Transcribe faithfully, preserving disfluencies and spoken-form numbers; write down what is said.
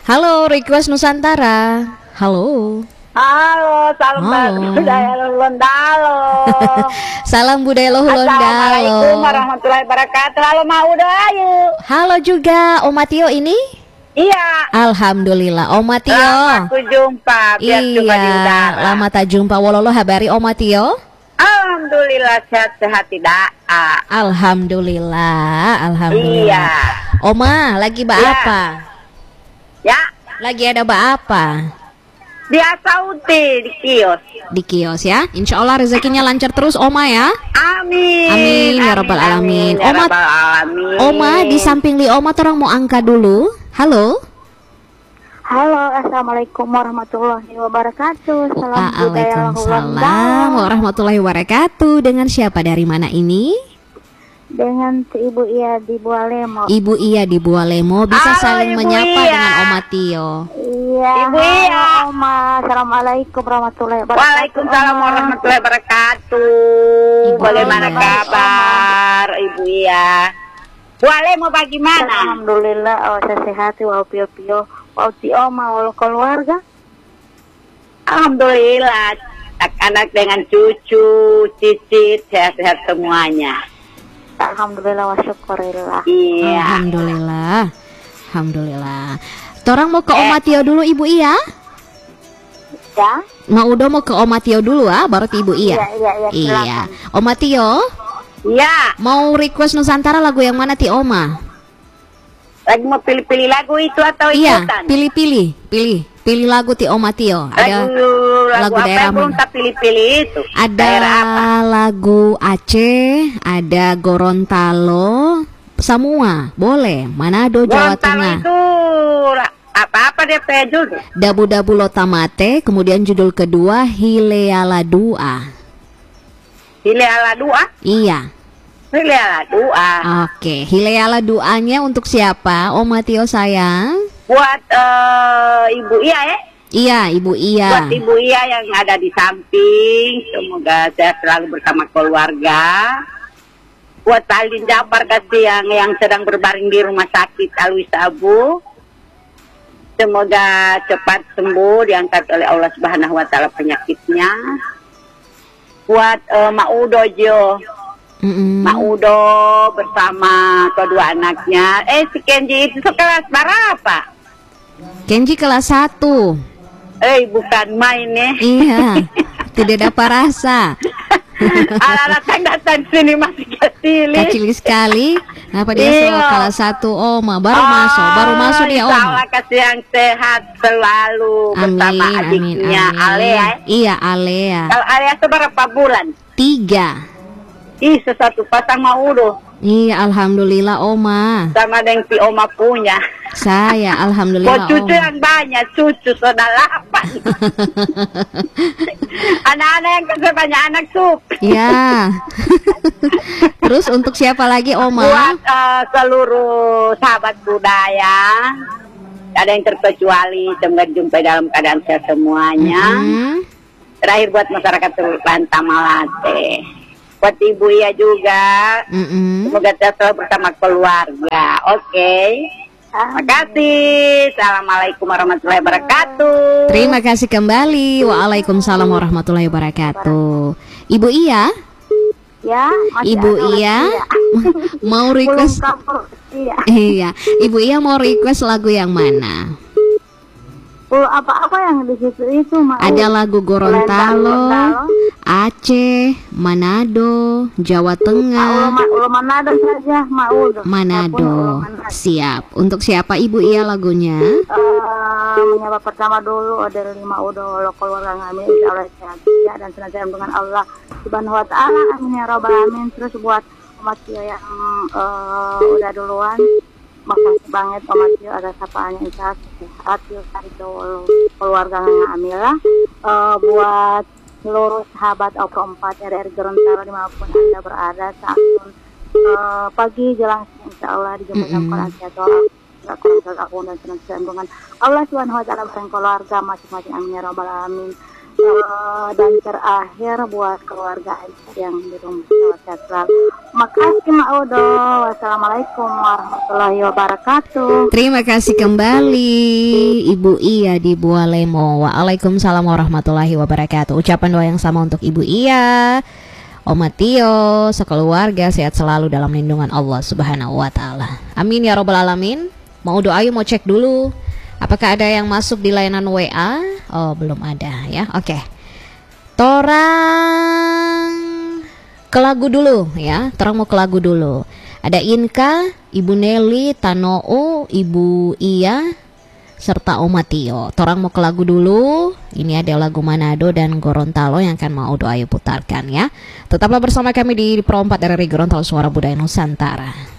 Halo, Request Nusantara. Halo. Halo, salam Halo. budaya Londalo. Salam budaya Londalo. Assalamualaikum warahmatullahi wabarakatuh. Halo, mau ayu. Halo juga, Om Matio ini? Iya. Alhamdulillah, Om Matio. Lama aku jumpa, biar jumpa di Iya, udara. lama tak jumpa. Wololo habari Om Matio? Alhamdulillah sehat-sehat tidak. Ah. Alhamdulillah, alhamdulillah. Iya. Oma, lagi ba Iya. apa? Ya, Lagi ada ba apa? biasa uti di kios. Di kios ya. Insya Allah rezekinya lancar terus Oma ya. Amin. Amin, ya rabbal alamin. Ya Oma, rabbal alamin. Oma di samping li Oma orang mau angkat dulu. Halo. Halo, assalamualaikum warahmatullahi wabarakatuh. Salam budaya Waalaikumsalam warahmatullahi wabarakatuh. Dengan siapa, dari mana ini? Dengan si Ibu Iya di Bualemo. Ibu Iya di Bualemo. Bisa Halo, saling Ibu menyapa Iya. dengan Om Matio. Iya. Ibu Iya. Halo, Oma. Assalamualaikum warahmatullahi wabarakatuh. Waalaikumsalam Oma. warahmatullahi wabarakatuh. Ibu Bagaimana Iya. kabar Ibu Iya? Boleh mau bagaimana? Alhamdulillah, oh, saya sehat, wow pio-pio, wow ti Oma, wow keluarga. Alhamdulillah, anak-anak dengan cucu, cicit, sehat-sehat semuanya. Alhamdulillah wa syukurillah. Iya. Alhamdulillah. Alhamdulillah. Torang mau ke Eh. Om Matio dulu Ibu Iya. Ya? Mau udah mau ke Om Matio dulu ah, baru ke Ibu Iya. Iya, iya, iya, Iya. silakan. Om Matio, Iya. mau request Nusantara lagu yang mana ti Oma? Lagi mau pilih-pilih lagu itu atau Iya, ikutan? pilih-pilih, pilih, pilih lagu ti Om Matio. Ada Lagu, lagu, lagu apa daerah yang belum mana? tak pilih-pilih itu? ada Daerah apa? lagu Aceh, ada Gorontalo, semua boleh. Manado, Jawa Gorontalo Tengah. itu ra- apa-apa dia punya judul? Dabu-dabu Lotamate, kemudian judul kedua Hileala Dua. Hileala Dua? Iya. Hileala Dua. Oke, Hileala Duanya untuk siapa? Om Matio sayang. Buat eh, Ibu Iya ya? Iya, Ibu Iya. Buat Ibu Iya yang ada di samping, semoga saya selalu bersama keluarga. Buat Pak Aldin Jabar kasih yang yang sedang berbaring di rumah sakit Alwi Sabu, semoga cepat sembuh, diangkat oleh Allah Subhanahu Wa Taala penyakitnya. Buat uh, Mak Udo Jo, Mm-mm. Mak Udo bersama kedua anaknya. Eh si Kenji itu sekelas berapa? Kenji kelas satu. Eh bukan main nih. Iya. Tidak dapat rasa. Anak-anak yang datang sini masih kecil. Kecil sekali. Apa dia Iya. soal kelas satu Oma baru masuk, baru masuk dia Insya Oma. Allah kasih yang sehat selalu bersama Amin, amin, adiknya amin. Alea. Iya, Alea. Kalau Alea seberapa bulan? Tiga. Ih, sesatu pasang mau udah Iya, alhamdulillah Oma. sama dengan si Oma punya. Saya Kok alhamdulillah cucu Oma. yang banyak, cucu sudah delapan. Anak-anak yang kasih banyak anak sup. Iya. Terus untuk siapa lagi Oma? Buat eh, seluruh sahabat budaya, ada yang terkecuali, semoga jumpa dalam keadaan sehat semuanya. Mm-mm. Terakhir buat masyarakat Lanta Malate, buat Ibu Iya juga, Mm-mm. semoga kita selalu bersama keluarga. Oke, terima kasih. Assalamualaikum warahmatullahi wabarakatuh. Terima kasih kembali. Waalaikumsalam warahmatullahi wabarakatuh. Ibu Iya, Ya, masih Ibu ada Iya lagi, ya. mau Belum request. kapur. Iya. Iya, Ibu Iya mau request lagu yang mana? Oh, apa-apa yang di situ itu mau. Ada lagu Gorontalo, Gorontalo. Aceh, Manado, Jawa Ah, Tengah, ulama, ulama Manado saja, mau. Manado. Siap. Untuk siapa Ibu Iya lagunya? Uh, menyapa pertama dulu ada lima udah lo keluarga kami insya Allah sehat ya, dan senantiasa dengan Allah Subhanahu Wa Taala, amin ya robbal alamin. Terus buat Om Matio yang uh, udah duluan, makasih banget Om Matio ada sapaannya insya Allah sehat ya, dari keluarga kami lah. Uh, buat seluruh sahabat O P empat R R Gorontalo dimanapun anda berada saat uh, pagi jelang siang insya Allah dijemput dalam Mm-mm. Quran sehat orang keluarga aku dan senantiasa dengan Allah Subhanahu Wa Taala bersama keluarga masing-masing, amin ya robbal alamin. Uh, dan terakhir buat keluarga Aisyah yang di rumah sehat selalu. Makasih Mak Udo. Wassalamualaikum warahmatullahi wabarakatuh. Terima kasih kembali Ibu Iya di Bualemo. Waalaikumsalam warahmatullahi wabarakatuh. Ucapan doa yang sama untuk Ibu Iya, Om Tio, sekeluarga sehat selalu dalam lindungan Allah Subhanahu wa taala. Amin ya rabbal alamin. Mau doa yuk, mau cek dulu. Apakah ada yang masuk di layanan W A? Oh, belum ada ya. Oke. Okay. Torang ke lagu dulu ya. Torang mau ke lagu dulu. Ada Inka, Ibu Nelly, Tanoo, Ibu Iya, serta Om Tio. Torang mau ke lagu dulu. Ini ada lagu Manado dan Gorontalo yang akan mau doa putarkan ya. Tetaplah bersama kami di Pro empat R R I Gorontalo Suara Budaya Nusantara.